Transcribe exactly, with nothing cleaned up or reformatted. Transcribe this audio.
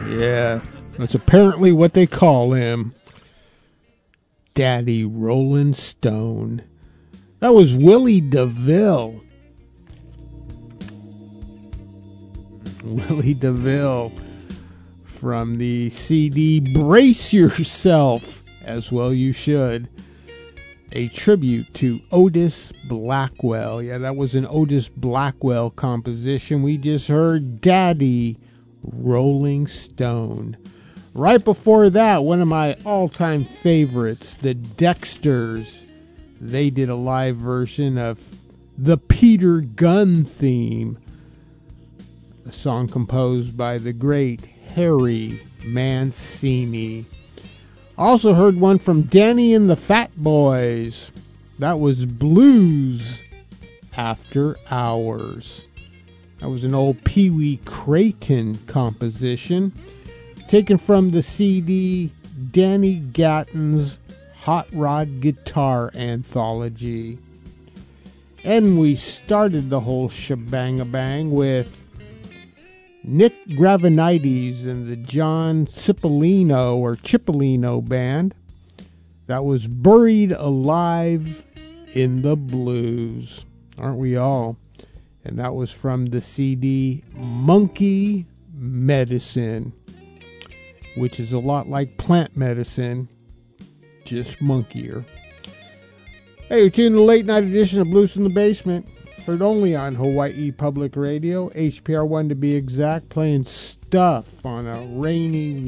Yeah, that's apparently what they call him. Daddy Rolling Stone. That was Willie DeVille. Willie DeVille from the C D Brace Yourself, as well you should. A tribute to Otis Blackwell. Yeah, that was an Otis Blackwell composition. We just heard Daddy Rolling Stone. Right before that, one of my all-time favorites, the Dexters. They did a live version of the Peter Gunn theme. A song composed by the great Harry Mancini. Also heard one from Danny and the Fat Boys. That was Blues After Hours. That was an old Pee Wee Creighton composition, taken from the C D Danny Gatton's Hot Rod Guitar Anthology. And we started the whole shebang-a-bang with Nick Gravenites and the John Cipollino or Cipollino Band. That was Buried Alive in the Blues. Aren't we all? And that was from the C D Monkey Medicine, which is a lot like Plant Medicine, just monkeyer. Hey, you're tuned to the late night edition of Blues in the Basement. Heard only on Hawaii Public Radio, H P R one to be exact, playing stuff on a rainy